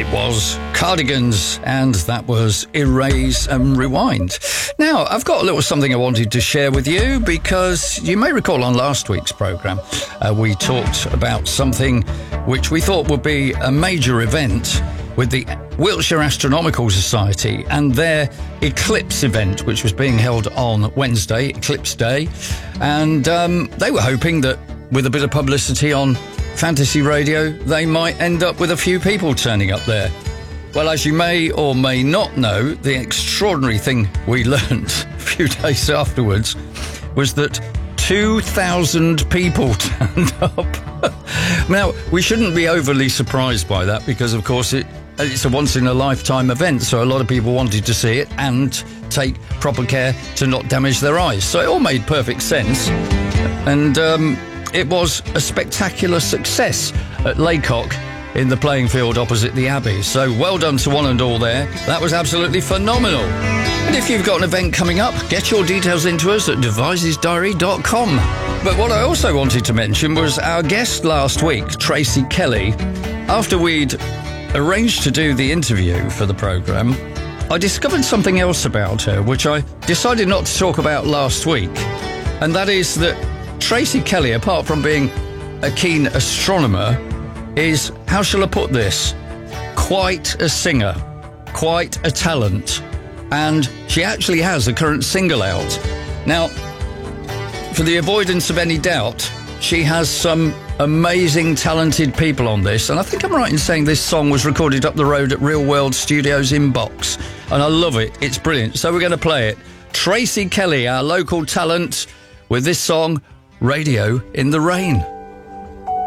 It was Cardigans, and that was Erase and Rewind. Now, I've got a little something I wanted to share with you, because you may recall on last week's programme, we talked about something which we thought would be a major event with the Wiltshire Astronomical Society and their Eclipse event, which was being held on Wednesday, Eclipse Day. And they were hoping that with a bit of publicity on Fantasy Radio, they might end up with a few people turning up there. Well, as you may or may not know, the extraordinary thing we learned a few days afterwards was that 2,000 people turned up. Now, we shouldn't be overly surprised by that, because, of course, it's a once-in-a-lifetime event, so a lot of people wanted to see it and take proper care to not damage their eyes. So it all made perfect sense. And it was a spectacular success at Laycock in the playing field opposite the Abbey. So well done to one and all there. That was absolutely phenomenal. And if you've got an event coming up, get your details into us at devisesdiary.com. But what I also wanted to mention was our guest last week, Tracy Kelly. After we'd arranged to do the interview for the programme, I discovered something else about her, which I decided not to talk about last week. And that is that Tracy Kelly, apart from being a keen astronomer, is, how shall I put this, quite a singer, quite a talent. And she actually has a current single out. Now, for the avoidance of any doubt, she has some amazing, talented people on this. And I think I'm right in saying this song was recorded up the road at Real World Studios in Box. And I love it. It's brilliant. So we're going to play it. Tracy Kelly, our local talent, with this song, Radio in the Rain.